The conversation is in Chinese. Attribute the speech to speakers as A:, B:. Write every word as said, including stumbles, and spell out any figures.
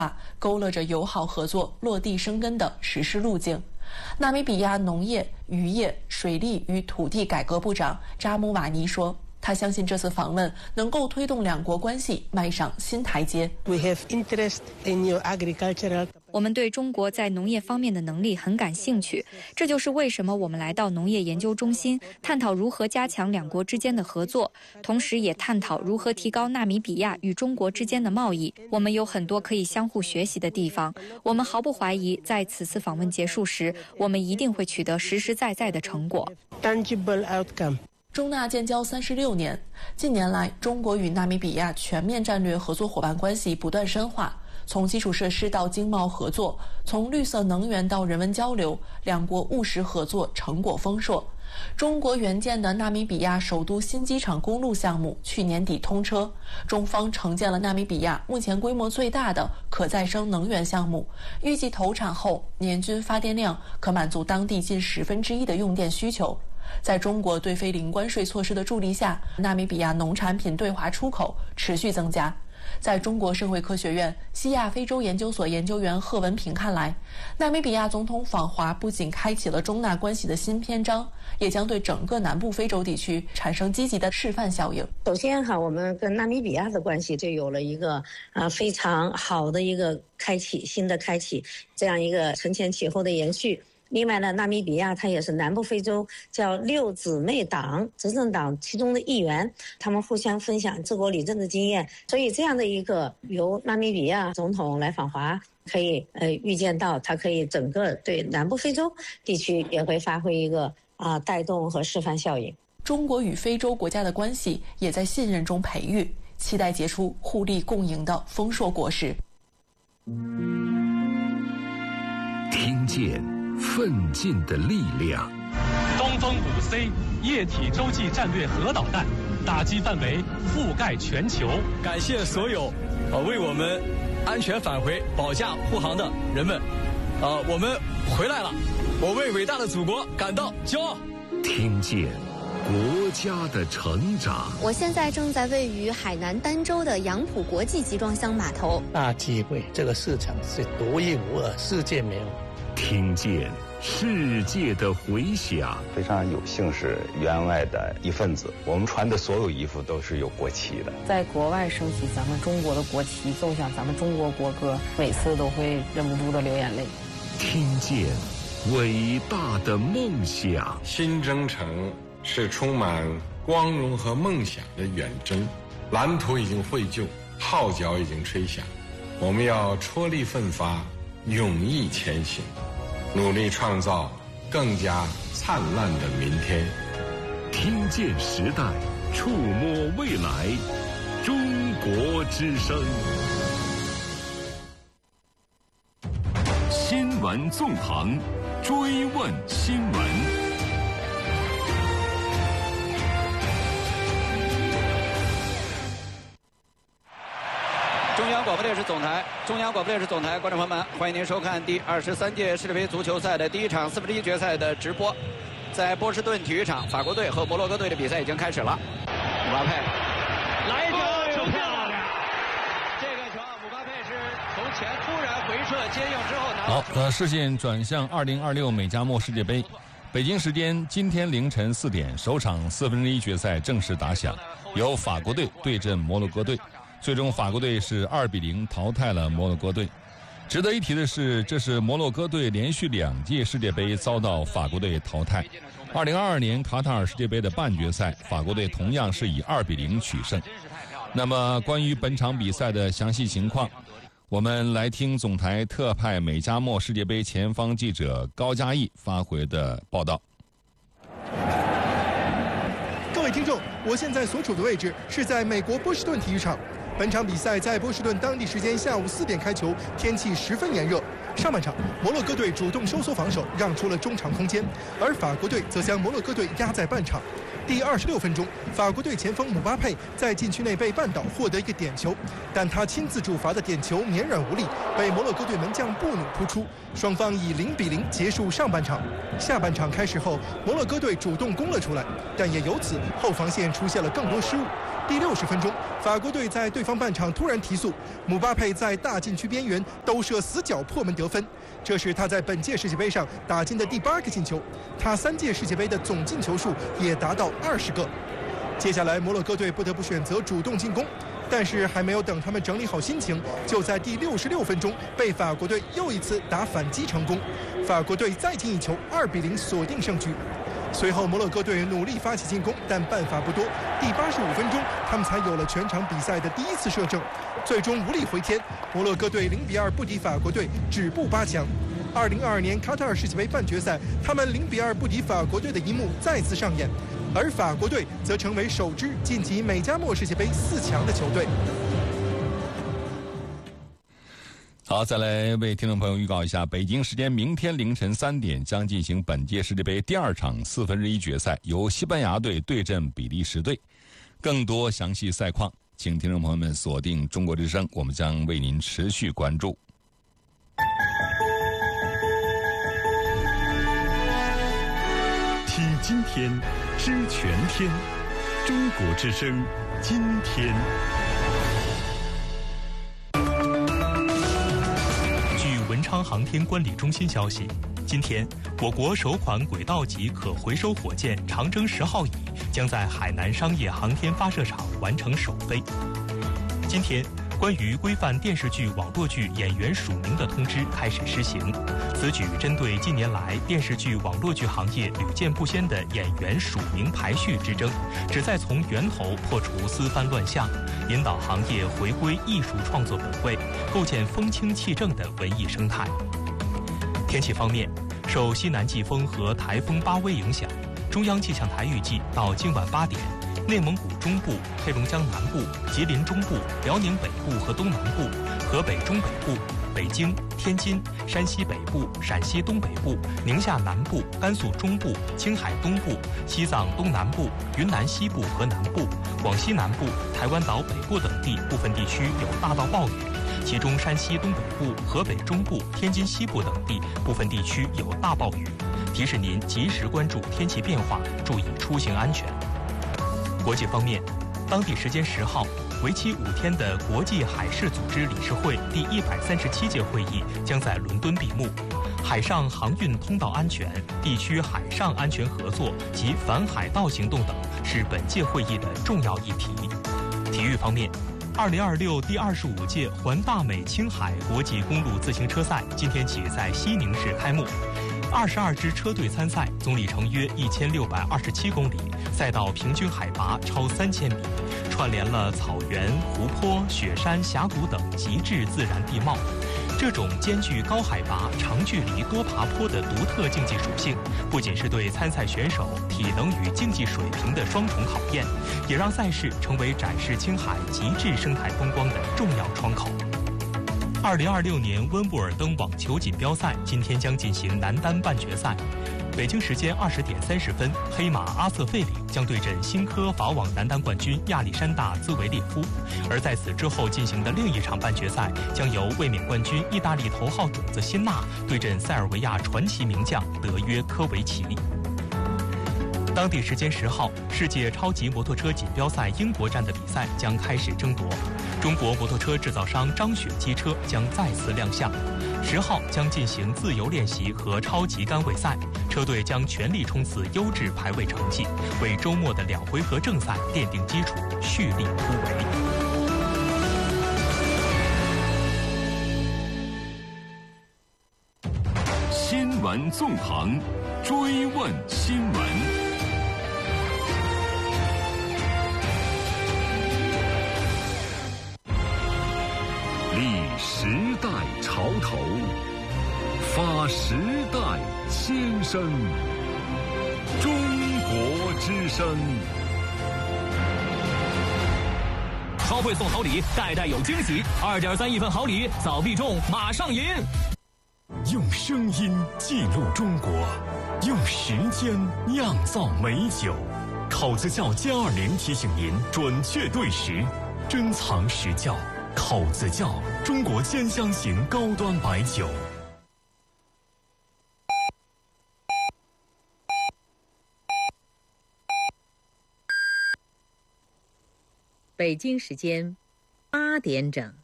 A: 勾勒着友好合作落地生根的实施路径。纳米比亚农业、渔业、水利与土地改革部长扎姆瓦尼说，他相信这次访问能够推动两国关系迈上新台阶。
B: We have interest in your agricultural.
C: 我们对中国在农业方面的能力很感兴趣，这就是为什么我们来到农业研究中心，探讨如何加强两国之间的合作，同时也探讨如何提高纳米比亚与中国之间的贸易。我们有很多可以相互学习的地方，我们毫不怀疑，在此次访问结束时，我们一定会取得实实在在的成果。
B: Tangible outcome.
A: 中纳建交三十六年，近年来，中国与纳米比亚全面战略合作伙伴关系不断深化。从基础设施到经贸合作，从绿色能源到人文交流，两国务实合作成果丰硕。中国援建的纳米比亚首都新机场公路项目去年底通车，中方承建了纳米比亚目前规模最大的可再生能源项目，预计投产后年均发电量可满足当地近十分之一的用电需求。在中国对非零关税措施的助力下，纳米比亚农产品对华出口持续增加。在中国社会科学院西亚非洲研究所研究员贺文平看来，纳米比亚总统访华不仅开启了中纳关系的新篇章，也将对整个南部非洲地区产生积极的示范效应。
D: 首先哈，我们跟纳米比亚的关系就有了一个啊非常好的一个开启，新的开启，这样一个承前启后的延续。另外呢，纳米比亚它也是南部非洲叫六姊妹党执政党其中的一员，他们互相分享治国理政的经验，所以这样的一个由纳米比亚总统来访华，可以呃预见到它可以整个对南部非洲地区也会发挥一个啊、呃、带动和示范效应。
A: 中国与非洲国家的关系也在信任中培育，期待结出互利共赢的丰硕果实。
E: 听见奋进的力量。
F: 东风五 C 液体洲际战略核导弹，打击范围覆盖全球。
G: 感谢所有呃为我们安全返回保驾护航的人们，呃，我们回来了，我为伟大的祖国感到骄傲。
E: 听见国家的成长。
H: 我现在正在位于海南儋州的杨浦国际集装箱码头。
B: 大机会，这个市场是独一无二，世界没有。
E: 听见世界的回响。
I: 非常有幸是员外的一份子，我们穿的所有衣服都是有国旗的。
J: 在国外升起咱们中国的国旗，奏响咱们中国国歌，每次都会忍不住的流眼泪。
E: 听见伟大的梦想。
K: 新征程是充满光荣和梦想的远征，蓝图已经绘就，号角已经吹响，我们要踔厉奋发，勇毅前行，努力创造更加灿烂的明天。
E: 听见时代，触摸未来，中国之声。新闻纵横，追问新闻。
L: 中央广播电视总台，中央广播电视总台，观众朋友们，欢迎您收看第二十三届世界杯足球赛的第一场四分之一决赛的直播。在波士顿体育场，法国队和摩洛哥队的比赛已经开始了。姆巴佩来一球，球漂亮！这个球，姆巴佩是从前突然回撤接应之后拿。
M: 好，呃，视线转向二零二六美加墨世界杯。北京时间今天凌晨四点，首场四分之一决赛正式打响，由法国队对阵摩洛哥队。最终法国队是二比零淘汰了摩洛哥队。值得一提的是，这是摩洛哥队连续两届世界杯遭到法国队淘汰。二零二二年卡塔尔世界杯的半决赛，法国队同样是以二比零取胜。那么关于本场比赛的详细情况，我们来听总台特派美加墨世界杯前方记者高嘉毅发回的报道。
N: 各位听众，我现在所处的位置是在美国波士顿体育场。本场比赛在波士顿当地时间下午四点开球，天气十分炎热。上半场，摩洛哥队主动收缩防守，让出了中场空间，而法国队则将摩洛哥队压在半场。第二十六分钟，法国队前锋姆巴佩在禁区内被绊倒，获得一个点球，但他亲自主罚的点球绵软无力，被摩洛哥队门将布努扑出，双方以零比零结束上半场。下半场开始后，摩洛哥队主动攻了出来，但也由此后防线出现了更多失误。 第六十分钟，法国队在对方半场突然提速，姆巴佩在大禁区边缘兜射死角破门得分，这是他在本届世界杯上打进的第八个进球，他三届世界杯的总进球数也达到二十个。接下来摩洛哥队不得不选择主动进攻，但是还没有等他们整理好心情，就在第六十六分钟被法国队又一次打反击成功，法国队再进一球，二比零锁定胜局。随后摩洛哥队努力发起进攻，但办法不多。第八十五分钟，他们才有了全场比赛的第一次射正，最终无力回天。摩洛哥队零比二不敌法国队，止步八强。二零二二年卡塔尔世界杯半决赛，他们零比二不敌法国队的一幕再次上演，而法国队则成为首支晋级美加墨世界杯四强的球队。
M: 好，再来为听众朋友预告一下，北京时间明天凌晨三点将进行本届世界杯第二场四分之一决赛，由西班牙队对阵比利时队。更多详细赛况，请听众朋友们锁定中国之声，我们将为您持续关注。
E: 听今天，知全天，中国之声，今天。
O: 文昌航天管理中心消息，今天我国首款轨道级可回收火箭长征十号乙将在海南商业航天发射场完成首飞。今天，关于规范电视剧、网络剧演员署名的通知开始施行。此举针对近年来电视剧、网络剧行业屡见不鲜的演员署名排序之争，旨在从源头破除私翻乱象，引导行业回归艺术创作本位，构建风清气正的文艺生态。天气方面，受西南季风和台风巴威影响，中央气象台预计到今晚八点，内蒙古中部、黑龙江南部、吉林中部、辽宁北部和东南部、河北中北部、北京、天津、山西北部、陕西东北部、宁夏南部、甘肃中部、青海东部、西藏东南部、云南西部和南部、广西南部、台湾岛北部等地部分地区有大到暴雨，其中山西东北部、河北中部、天津西部等地部分地区有大暴雨，提示您及时关注天气变化，注意出行安全。国际方面，当地时间十号，为期五天的国际海事组织理事会第一百三十七届会议将在伦敦闭幕。海上航运通道安全、地区海上安全合作及反海盗行动等是本届会议的重要议题。体育方面，二零二六第二十五届环大美青海国际公路自行车赛今天起在西宁市开幕。二十二支车队参赛，总里程约一千六百二十七公里，赛道平均海拔超三千米，串联了草原、湖泊、雪山、峡谷等极致自然地貌。这种兼具高海拔、长距离多爬坡的独特竞技属性，不仅是对参赛选手体能与竞技水平的双重考验，也让赛事成为展示青海极致生态风光的重要窗口。二零二六年温布尔登网球锦标赛今天将进行男单半决赛。北京时间二十点三十分，黑马阿瑟费里将对阵新科法网男单冠军亚历山大兹维列夫。而在此之后进行的另一场半决赛，将由卫冕冠军意大利头号种子辛纳对阵塞尔维亚传奇名将德约科维奇。当地时间十号，世界超级摩托车锦标赛英国站的比赛将开始争夺。中国摩托车制造商张雪机车将再次亮相。十号将进行自由练习和超级杆位赛，车队将全力冲刺优质排位成绩，为周末的两回合正赛奠定基础，蓄力突围。
E: 新闻纵横，追问新闻。立时代潮头，发时代先声。中国之声。
P: 超会送好礼，代代有惊喜。二点三亿份好礼，早必中，马上赢！
E: 用声音记录中国，用时间酿造美酒。口子窖歼二零提醒您准确对时，珍藏实窖。口子窖，中国兼香型高端白酒。
Q: 北京时间八点整。